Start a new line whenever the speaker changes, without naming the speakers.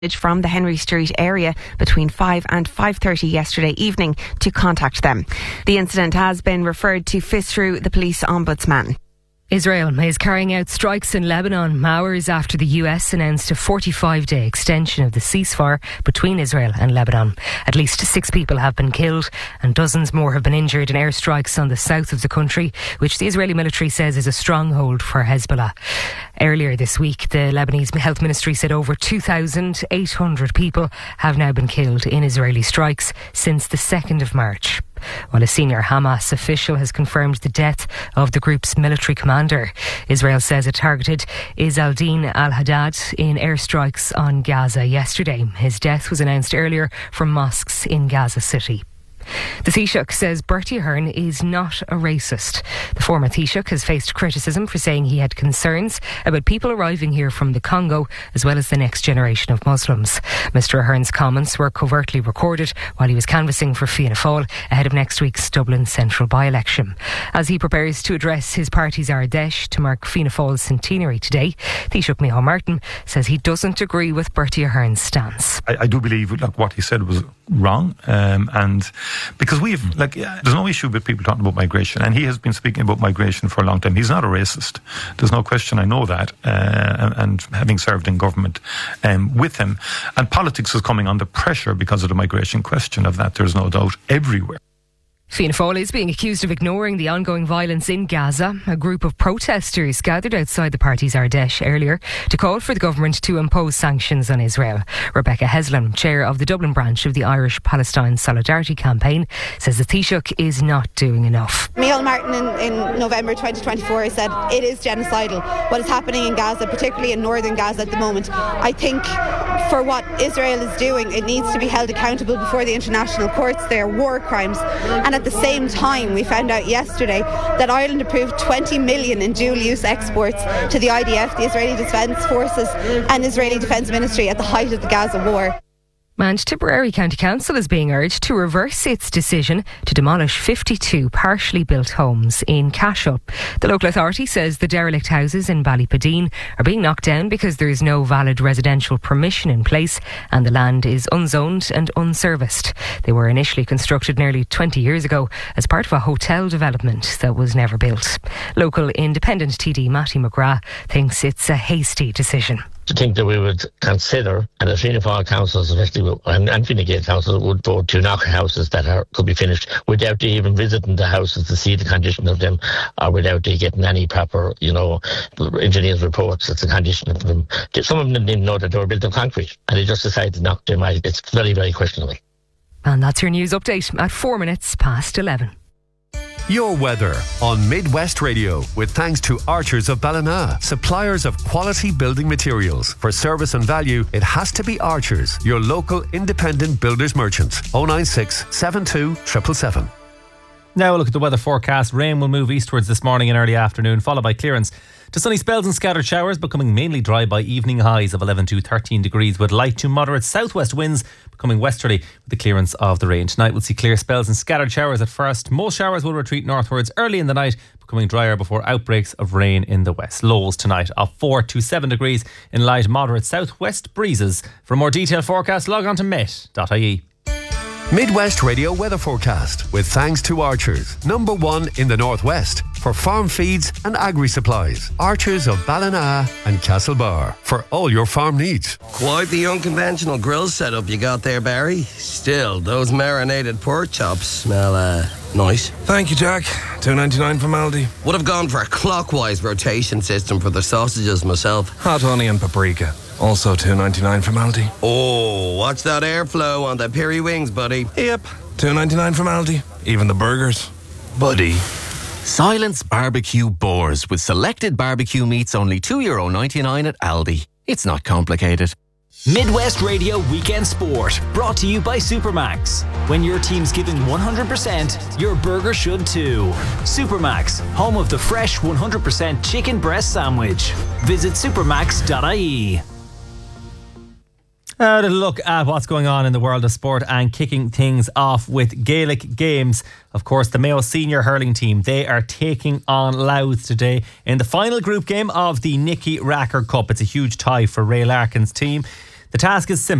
from the Henry Street area between 5 and 5:30 yesterday evening to contact them. The incident has been referred to FISRU, the police ombudsman.
Israel is carrying out strikes in Lebanon hours after the US announced a 45-day extension of the ceasefire between Israel and Lebanon. At least 6 people have been killed and dozens more have been injured in airstrikes on the south of the country, which the Israeli military says is a stronghold for Hezbollah. Earlier this week, the Lebanese Health Ministry said over 2,800 people have now been killed in Israeli strikes since the 2nd of March. While a senior Hamas official has confirmed the death of the group's military commander. Israel says it targeted Izz-al-Din al-Haddad in airstrikes on Gaza yesterday. His death was announced earlier from mosques in Gaza City. The Taoiseach says Bertie Ahern is not a racist. The former Taoiseach has faced criticism for saying he had concerns about people arriving here from the Congo as well as the next generation of Muslims. Mr Ahern's comments were covertly recorded while he was canvassing for Fianna Fáil ahead of next week's Dublin Central by-election. As he prepares to address his party's Ardèche to mark Fianna Fáil's centenary today, Taoiseach Micheál Martin says he doesn't agree with Bertie Ahern's stance.
I do believe what he said was wrong, and because there's no issue with people talking about migration, and he has been speaking about migration for a long time. He's not a racist. There's no question, I know that, and having served in government with him. And politics is coming under pressure because of the migration question. Of that, there's no doubt, everywhere.
Fianna Fáil is being accused of ignoring the ongoing violence in Gaza. A group of protesters gathered outside the party's Ardèche earlier to call for the government to impose sanctions on Israel. Rebecca Heslin, chair of the Dublin branch of the Irish Palestine Solidarity Campaign, says the Taoiseach is not doing enough.
Micheál Martin in November 2024 said it is genocidal what is happening in Gaza, particularly in northern Gaza at the moment. I think for what Israel is doing, it needs to be held accountable before the international courts. They are war crimes. And at the same time, we found out yesterday that Ireland approved 20 million in dual-use exports to the IDF, the Israeli Defence Forces, and Israeli Defence Ministry at the height of the Gaza war.
And Tipperary County Council is being urged to reverse its decision to demolish 52 partially built homes in Cashel. The local authority says the derelict houses in Ballypadeen are being knocked down because there is no valid residential permission in place and the land is unzoned and unserviced. They were initially constructed nearly 20 years ago as part of a hotel development that was never built. Local independent TD Matty McGrath thinks it's a hasty decision.
To think that we would consider, and the Fianna Fáil councils, especially and Fine Gael council, would vote to knock houses that could be finished without even visiting the houses to see the condition of them, or without getting any proper, engineers' reports. It's the condition of them. Some of them didn't even know that they were built of concrete, and they just decided to knock them out. It's very, very questionable.
And that's your news update at 11:04.
Your weather on Midwest Radio, with thanks to Archers of Ballina, suppliers of quality building materials. For service and value, it has to be Archers, your local independent builders merchant. 096 72 777.
Now we'll look at the weather forecast. Rain will move eastwards this morning and early afternoon, followed by clearance to sunny spells and scattered showers, becoming mainly dry by evening. Highs of 11 to 13 degrees with light to moderate southwest winds becoming westerly with the clearance of the rain. Tonight we'll see clear spells and scattered showers at first. Most showers will retreat northwards early in the night, becoming drier before outbreaks of rain in the west. Lows tonight of 4 to 7 degrees in light moderate southwest breezes. For a more detailed forecast, log on to met.ie.
Midwest Radio weather forecast with thanks to Archers, #1 in the northwest for farm feeds and agri supplies. Archers of Ballina and Castlebar for all your farm needs.
Quite the unconventional grill setup you got there, Barry. Still, those marinated pork chops smell nice.
Thank you, Jack. $2.99 from Aldi.
Would have gone for a clockwise rotation system for the sausages myself.
Hot onion paprika. Also $2.99 from Aldi.
Oh, watch that airflow on the peri wings, buddy.
Yep, $2.99 from Aldi. Even the burgers. Buddy.
Silence Barbecue Boars with selected barbecue meats only €2.99 at Aldi. It's not complicated.
Midwest Radio Weekend Sport, brought to you by Supermax. When your team's giving 100%, your burger should too. Supermax, home of the fresh 100% chicken breast sandwich. Visit supermax.ie.
A little look at what's going on in the world of sport and kicking things off with Gaelic games. Of course, the Mayo senior hurling team, they are taking on Louth today in the final group game of the Nicky Racker Cup. It's a huge tie for Ray Larkin's team. The task is simple.